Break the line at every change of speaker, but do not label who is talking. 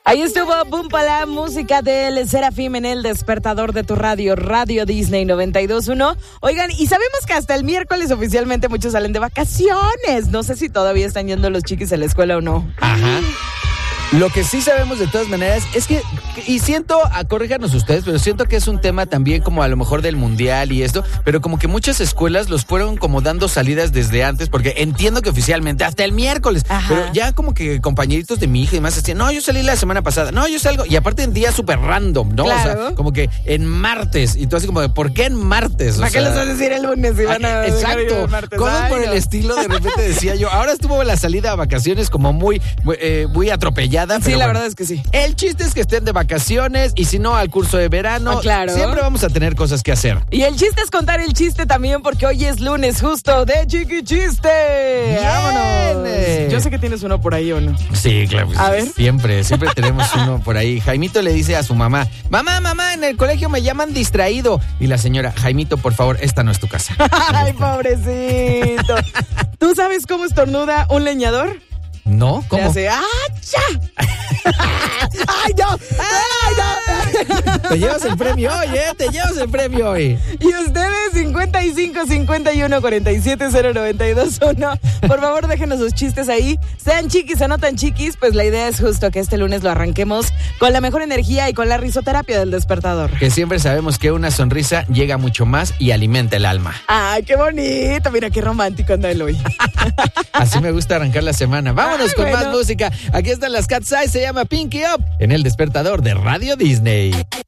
Ahí estuvo Bumpa, la música del Serafim en el despertador de tu radio, Radio Disney 92.1. Oigan, y sabemos que hasta el miércoles oficialmente muchos salen de vacaciones. No sé si todavía están yendo los chiquis a la escuela o no.
Ajá. Lo que sí sabemos de todas maneras es que, y siento, corríjanos ustedes, pero siento que es un tema también como a lo mejor del mundial y esto, pero como que muchas escuelas los fueron como dando salidas desde antes, porque entiendo que oficialmente hasta el miércoles,
Ajá.
pero ya como que compañeritos de mi hija y demás decían, no, yo salí la semana pasada, no, yo salgo, y aparte en días súper random, ¿no?
Claro.
O sea, como que en martes, y tú así como de, ¿por qué en martes?
¿Para qué les vas a decir el lunes si van a
exacto,
el martes?
cosas por el estilo, de repente decía yo, ahora estuvo la salida a vacaciones como muy atropellada.
Sí,
pero
la
bueno,
verdad es que sí.
el chiste es que estén de vacaciones y si no al curso de verano,
claro.
Siempre vamos a tener cosas que hacer.
Y el chiste es contar el chiste también porque hoy es lunes justo de Chiqui Chiste.
Bien.
¡Vámonos! Yo sé que tienes uno por ahí, ¿o no?
Sí, claro. Pues,
a ver.
Siempre tenemos uno por ahí. Jaimito le dice a su mamá, mamá, en el colegio me llaman distraído. Y la señora, Jaimito, por favor, esta no es tu casa.
Ay, pobrecito. ¿Tú sabes cómo estornuda un leñador?
¿No? ¿Cómo?
Le hace, ¡acha! ¡Ay, no! ¡Ay, no!
Te llevas el premio hoy, te llevas el premio hoy.
Y ustedes, 55 51 47 0921. Por favor, déjenos sus chistes ahí. Sean chiquis o no tan chiquis, pues la idea es justo que este lunes lo arranquemos con la mejor energía y con la risoterapia del despertador.
Que siempre sabemos que una sonrisa llega mucho más y alimenta el alma.
¡Ay, qué bonito! Mira qué romántico anda él hoy.
Así me gusta arrancar la semana. Vámonos con más música. Aquí están las Cat's Eyes, se llama Pinky Up en el despertador de Radio Disney.